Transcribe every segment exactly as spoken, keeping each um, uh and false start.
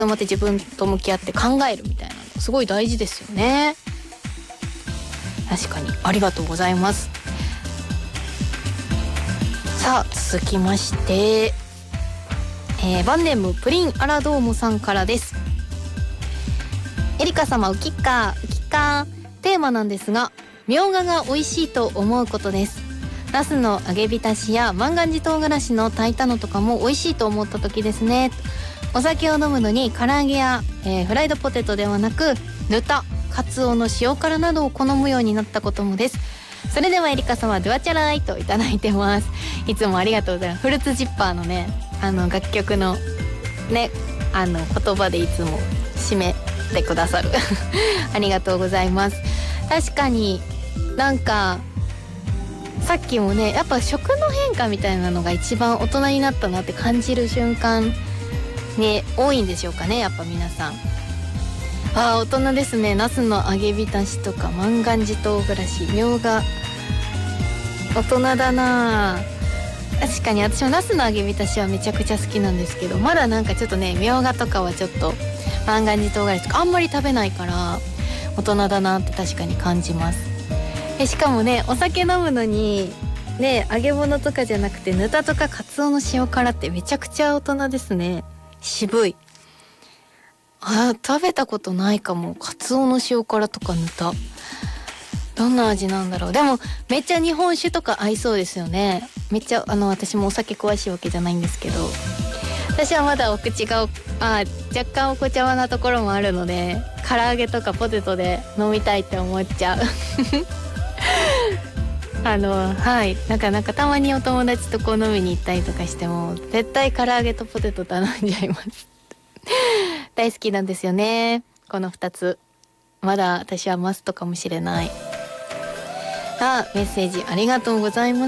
思って自分と向き合って考えるみたいなのすごい大事ですよね。確かにありがとうございます。さあ続きまして、えー、バンネームプリンアラドーモさんからです。エリカ様ウキッカーウキッカー、テーマなんですが、みょうがが美味しいと思うことです。ナスの揚げ浸しや万願寺唐辛子の炊いたのとかも美味しいと思った時ですね。お酒を飲むのに唐揚げや、えー、フライドポテトではなくぬた、カツオの塩辛などを好むようになったこともです。それではエリカ様ドゥアチャライといただいてます。いつもありがとうございます。フルーツジッパーのね、あの楽曲のね、あの言葉でいつも締めてくださるありがとうございます。確かになんかさっきもね、やっぱ食の変化みたいなのが一番大人になったなって感じる瞬間ね、多いんでしょうかね、やっぱ皆さん。あー大人ですね。ナスの揚げ浸しとか万願寺唐辛子、みょうが大人だな。確かに私もナスの揚げ浸しはめちゃくちゃ好きなんですけど、まだなんかちょっとね、みょうがとかはちょっと万願寺唐辛子とかあんまり食べないから大人だなって確かに感じます。えしかもね、お酒飲むのにね、揚げ物とかじゃなくてぬたとかカツオの塩辛ってめちゃくちゃ大人ですね。渋い。あ、食べたことないかも。カツオの塩辛とかぬた、どんな味なんだろう。でもめっちゃ日本酒とか合いそうですよね。めっちゃあの私もお酒詳しいわけじゃないんですけど、私はまだお口があ若干お子ちゃまなところもあるので、唐揚げとかポテトで飲みたいって思っちゃうあのはいなんかなんかたまにお友達とこう飲みに行ったりとかしても絶対唐揚げとポテト頼んじゃいます大好きなんですよね、このふたつ。まだ私はマストかもしれない。あ、メッセージありがとうございます。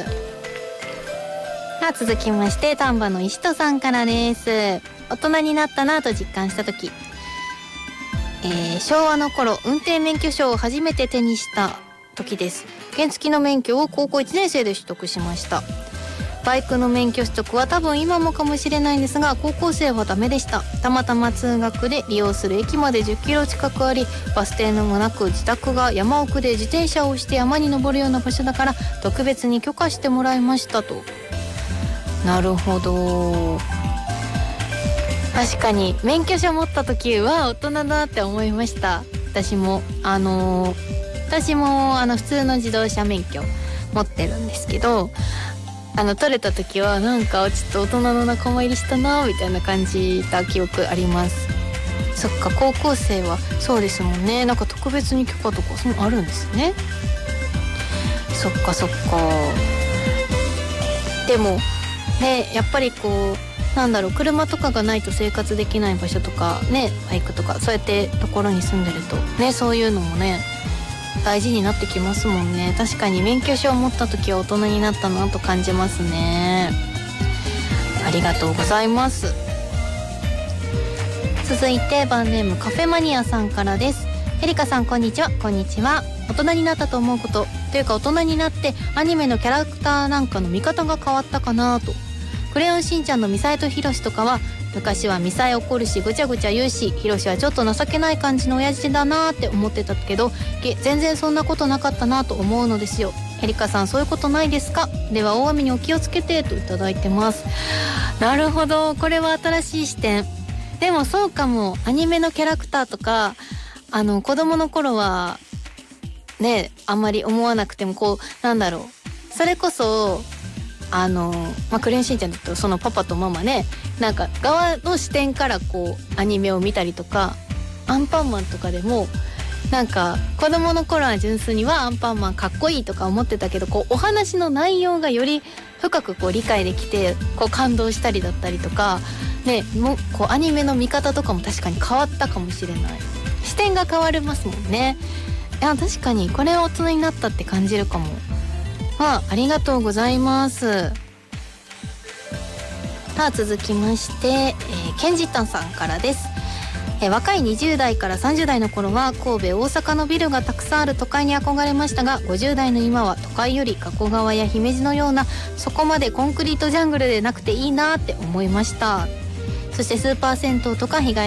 さあ続きまして丹波の石戸さんからです。大人になったなと実感した時、えー、昭和の頃運転免許証を初めて手にした時です。原付の免許を高校いちねん生で取得しました。バイクの免許取得は多分今もかもしれないんですが、高校生はダメでした。たまたま通学で利用する駅までじゅっキロ近くあり、バス停のもなく自宅が山奥で自転車を押して山に登るような場所だから特別に許可してもらいましたと。なるほど。確かに免許証持った時は大人だって思いました。私もあのー、私もあの普通の自動車免許持ってるんですけど、あの取れた時はなんかちょっと大人の仲間入りしたなみたいな感じた記憶あります。そっか、高校生はそうですもんね。なんか特別に許可とかそういうのあるんですね。そっかそっか。でもね、やっぱりこうなんだろう、車とかがないと生活できない場所とかね、バイクとかそうやってところに住んでるとね、そういうのもね大事になってきますもんね。確かに免許証を持った時は大人になったなと感じますね。ありがとうございます。続いてバンネームカフェマニアさんからです。エリカさんこんにちは。こんにちは。大人になったと思うことというか、大人になってアニメのキャラクターなんかの見方が変わったかなと。クレヨンしんちゃんのミサエとヒロシとかは昔はミサエ怒るしぐちゃぐちゃ言うし、ヒロシはちょっと情けない感じの親父だなって思ってたけど、全然そんなことなかったなと思うのですよ。エリカさんそういうことないですか？では大雨にお気をつけてといただいてます。なるほど、これは新しい視点。でもそうかも。アニメのキャラクターとかあの子供の頃はねあんまり思わなくても、こうなんだろう、それこそあの、まあ、クレヨンしんちゃんだとそのパパとママね、なんか側の視点からこうアニメを見たりとか、アンパンマンとかでもなんか子供の頃は純粋にはアンパンマンかっこいいとか思ってたけど、こうお話の内容がより深くこう理解できてこう感動したりだったりとかね、もうこうアニメの見方とかも確かに変わったかもしれない。視点が変わりますもんね。いや確かにこれは大人になったって感じるかも。まあ、ありがとうございます。さあ続きまして、えー、ケンジタンさんからです。えー、若いにじゅう代からさんじゅう代の頃は神戸大阪のビルがたくさんある都会に憧れましたが、ごじゅう代の今は都会より加古川や姫路のようなそこまでコンクリートジャングルでなくていいなって思いました。 そしてスーパー銭湯とか日帰